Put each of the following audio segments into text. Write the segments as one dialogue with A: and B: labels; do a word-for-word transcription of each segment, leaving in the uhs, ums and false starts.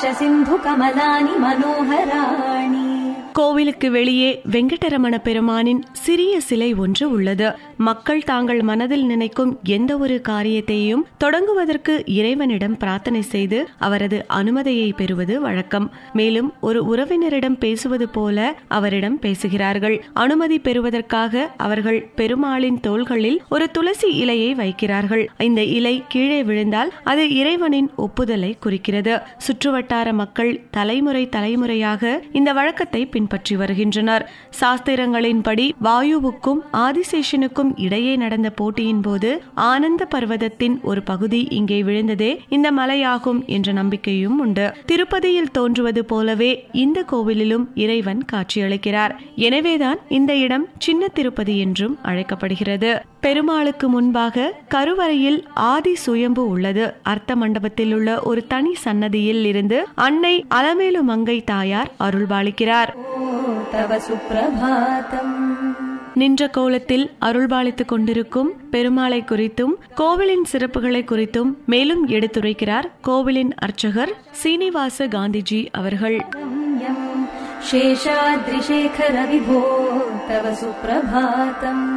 A: सिन्धु कमलानि मनोहराणि.
B: கோவிலுக்கு வெளியே வெங்கடரமண பெருமானின் சிறிய சிலை ஒன்று உள்ளது. மக்கள் தாங்கள் மனதில் நினைக்கும் எந்த ஒரு காரியத்தையும் தொடங்குவதற்கு இறைவனிடம் பிரார்த்தனை செய்து அவரது அனுமதியை பெறுவது வழக்கம். மேலும் ஒரு உறவினரிடம் பேசுவது போல அவரிடம் பேசுகிறார்கள். அனுமதி பெறுவதற்காக அவர்கள் பெருமாளின் தோள்களில் ஒரு துளசி இலையை வைக்கிறார்கள். இந்த இலை கீழே விழுந்தால் அது இறைவனின் ஒப்புதலை குறிக்கிறது. சுற்றுவட்டார மக்கள் தலைமுறை தலைமுறையாக இந்த வழக்கத்தை பின்பற்றி வருகின்றனர். சாஸ்திரங்களின்படி வாயுவுக்கும் ஆதிசேஷனுக்கும் இடையே நடந்த போட்டியின் போது ஆனந்த பர்வதத்தின் ஒரு பகுதி இங்கே விழுந்ததே இந்த மலையாகும் என்ற நம்பிக்கையும் உண்டு. திருப்பதியில் தோன்றுவது போலவே இந்த கோவிலிலும் இறைவன் காட்சியளிக்கிறார். எனவேதான் இந்த இடம் சின்ன திருப்பதி என்றும் அழைக்கப்படுகிறது. பெருமாளுக்கு முன்பாக கருவறையில் ஆதி சுயம்பு உள்ளது. அர்த்த மண்டபத்தில் உள்ள ஒரு தனி சன்னதியில் இருந்து அன்னை அலமேலு மங்கை தாயார் அருள்பாலிக்கிறார். நின்ற கோலத்தில் அருள்பாலித்துக் கொண்டிருக்கும் பெருமாளை குறித்தும் கோவிலின் சிறப்புகளை குறித்தும் மேலும் எடுத்துரைக்கிறார் கோவிலின் அர்ச்சகர் சீனிவாச காந்திஜி அவர்கள்.
A: சேஷாத்ரிசேகர விபோ தவ சுப்ரபாதம்.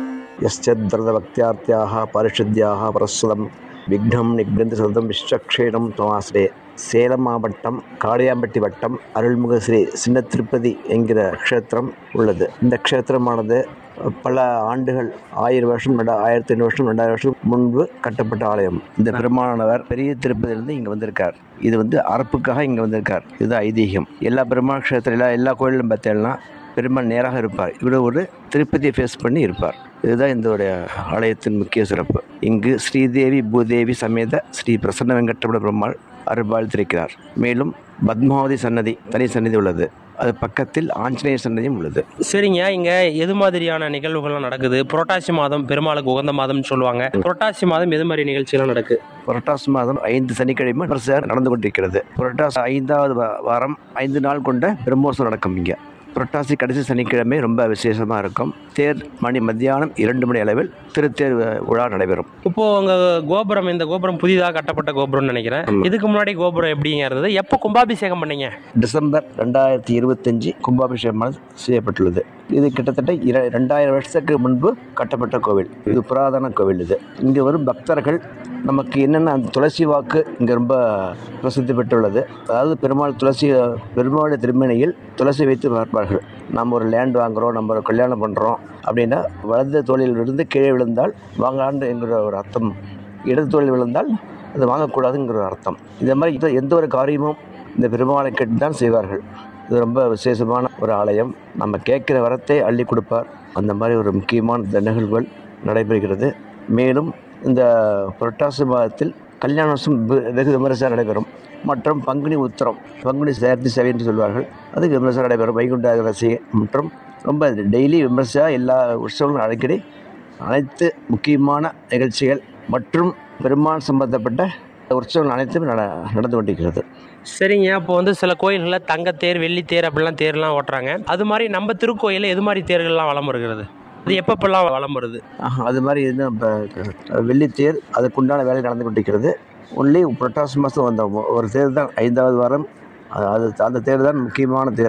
C: யஸ்யத்வரதபக்த்யார்த்யாஹ பரிஷுத்யாஹ பரஸ்வதம் விக்னம் நிக்னந்தி சதம் விஸ்வக்ஷேணம் தமாஸ்ரே. சேலம் மாவட்டம் காளியாம்பட்டி வட்டம் அருள்மிகு ஸ்ரீ சின்ன திருப்பதி என்கிற க்ஷேத்திரம் உள்ளது. இந்த க்ஷேத்திரமானது பல ஆண்டுகள் ஆயிரம் வருஷம் ஆயிரத்தி ஐநூறு வருஷம் ரெண்டாயிரம் வருஷம் முன்பு கட்டப்பட்ட ஆலயம். இந்த பெருமானவர் பெரிய திருப்பதியிலிருந்து இங்கே வந்திருக்கார். இது வந்து அறப்புக்காக இங்கே வந்திருக்கார். இது ஐதீகம். எல்லா பெருமாள் க்ஷேத்திரம் எல்லா கோயிலும் பார்த்தேன்னா பெருமாள் நேராக இருப்பார். இவர் ஒரு திருப்பதியை ஃபேஸ் பண்ணி இருப்பார். இதுதான் இந்த ஆலயத்தின் முக்கிய சிறப்பு. இங்கு ஸ்ரீதேவி பூதேவி சமேத ஸ்ரீ பிரசன்ன வெங்கடரமண பெருமாள் அருள்பாலித்திருக்கிறார். மேலும் பத்மாவதி சன்னதி தனி சன்னதி உள்ளது. அது பக்கத்தில் ஆஞ்சநேயர் சன்னதியும் உள்ளது.
D: சரிங்க, இங்க எது மாதிரியான நிகழ்வுகள்லாம் நடக்குது? புரட்டாசி மாதம் பெருமாளுக்கு உகந்த மாதம்னு சொல்லுவாங்க. புரட்டாசி மாதம் எது மாதிரி நிகழ்ச்சிகள் நடக்குது?
C: புரட்டாசி மாதம் ஐந்து சனிக்கிழமை நடந்து கொண்டிருக்கிறது. புரட்டாசி ஐந்தாவது வாரம் ஐந்து நாள் கொண்ட பிரம்மோற்சவம் நடக்கும். இங்க புரட்டாசி கடைசி சனிக்கிழமை ரொம்ப விசேஷமாக இருக்கும். தேர் மணி மத்தியானம் இரண்டு மணி அளவில் திருத்தேர் விழா நடைபெறும்.
D: இப்போ உங்க கோபுரம், இந்த கோபுரம் புதிதாக கட்டப்பட்ட கோபுரம்னு நினைக்கிறேன். இதுக்கு முன்னாடி கோபுரம் எப்படிங்க இருந்தது? எப்போ கும்பாபிஷேகம் பண்ணீங்க?
C: டிசம்பர் ரெண்டாயிரத்தி இருபத்தஞ்சு கும்பாபிஷேகம் செய்யப்பட்டுள்ளது. இது கிட்டத்தட்ட இர ரெண்டாயிரம் வருஷத்துக்கு முன்பு கட்டப்பட்ட கோவில். இது புராதன கோவில். இது இங்கே வரும் பக்தர்கள் நமக்கு என்னென்ன அந்த துளசி வாக்கு இங்கே ரொம்ப பிரசித்தி பெற்றுள்ளது. அதாவது பெருமாள் துளசி பெருமாளுடைய திருமணையில் துளசி வைத்து பார்ப்பார்கள். நம்ம ஒரு லேண்ட் வாங்குகிறோம், நம்ம ஒரு கல்யாணம் பண்ணுறோம் அப்படின்னா வலது தோளில் இருந்து கீழே விழுந்தால் வாங்காண்டு என்கிற ஒரு அர்த்தம், இடது தோளில் விழுந்தால் அது வாங்கக்கூடாதுங்கிற ஒரு அர்த்தம். இந்த மாதிரி எந்த ஒரு காரியமும் இந்த பெருமாளை கேட்டு தான் செய்வார்கள். இது ரொம்ப விசேஷமான ஒரு ஆலயம். நம்ம கேட்குற வரத்தை அள்ளி கொடுப்பார். அந்த மாதிரி ஒரு முக்கியமான நிகழ்வுகள் நடைபெறுகிறது. மேலும் இந்த புரட்டாசி மாதத்தில் கல்யாணம் வெகு விமரிசையாக நடைபெறும். மற்றும் பங்குனி உத்திரம், பங்குனி சேர்த்தி சேவை என்று சொல்வார்கள், அது விமரிசையாக நடைபெறும். வைகுண்ட ஏகாதசி மற்றும் ரொம்ப டெய்லி விமரிசையாக எல்லா உற்சவங்களும் அடிக்கடி அனைத்து முக்கியமான நிகழ்ச்சிகள் மற்றும் பெருமாள் சம்பந்தப்பட்ட உற்சவங்கள் அனைத்தும் நட நடந்து கொண்டிருக்கிறது.
D: சரிங்க, அப்போ வந்து சில கோயில்களில் தங்கத்தேர் வெள்ளித்தேர் அப்படிலாம் தேர்லாம் ஓட்டுறாங்க. அது மாதிரி நம்ம திருக்கோயிலில் எது மாதிரி தேர்கள்லாம் வலம் வருகிறது? அது எப்பப்பெல்லாம் வலம் வருது?
C: அது மாதிரி இன்னும் இப்போ வெள்ளித்தேர் அதுக்குண்டான வேலை நடந்து கொண்டிருக்கிறது. ஒன்லி புரட்டாசி மாதம் வந்த ஒரு தேர் தான் ஐந்தாவது வாரம். அது அந்த தேர் தான் முக்கியமான தேர்.